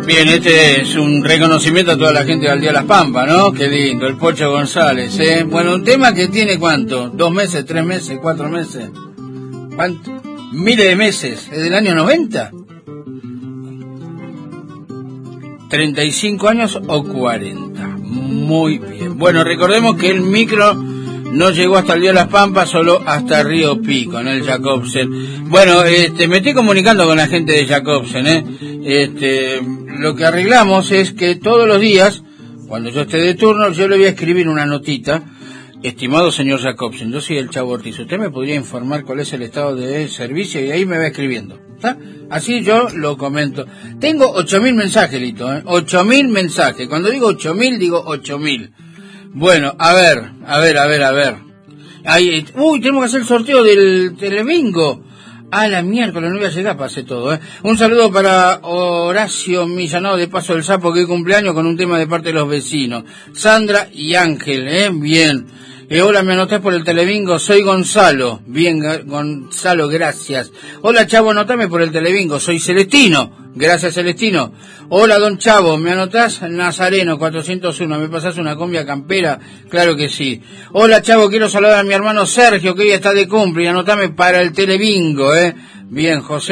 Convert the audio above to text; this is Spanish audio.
Bien, este es un reconocimiento a toda la gente del Día de las Pampas, ¿no? Qué lindo, el Pocho González, ¿eh? Bueno, un tema que tiene ¿cuánto? ¿2 meses, 3 meses, 4 meses? ¿Cuánto? Miles de meses, ¿es del año 90? 35 años o 40. Muy bien. Bueno, recordemos que el micro no llegó hasta el Día de las Pampas, solo hasta Río Pico, en el Jacobsen. Bueno, me estoy comunicando con la gente de Jacobsen, lo que arreglamos es que todos los días, cuando yo esté de turno, yo le voy a escribir una notita. Estimado señor Jacobsen, yo soy el Chavo Ortiz. ¿Usted me podría informar cuál es el estado de servicio? Y ahí me va escribiendo, ¿está? Así yo lo comento. Tengo 8.000 mensajes, Lito, 8.000 mensajes. Cuando digo 8.000, digo 8.000. Bueno, a ver. Ahí, tenemos que hacer el sorteo del Telebingo. A la miércoles, no voy a llegar para hacer todo, Un saludo para Horacio Millanado de Paso del Sapo, que es cumpleaños, con un tema de parte de los vecinos. Sandra y Ángel, bien. Hola, me anotás por el Telebingo, soy Gonzalo. Bien, Gonzalo, gracias. Hola, Chavo, anotame por el Telebingo, soy Celestino. Gracias, Celestino. Hola, don Chavo, ¿me anotás? Nazareno, 401, ¿me pasás una combia campera? Claro que sí. Hola, Chavo, quiero saludar a mi hermano Sergio, que hoy está de cumple, y anotame para el Telebingo, Bien, José.